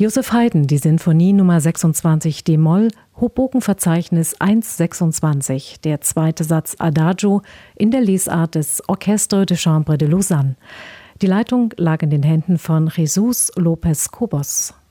Joseph Haydn, die Sinfonie Nummer 26 d-Moll, Hochbogenverzeichnis 126, der zweite Satz Adagio in der Lesart des Orchestre de Chambre de Lausanne. Die Leitung lag in den Händen von Jesus López Cobos.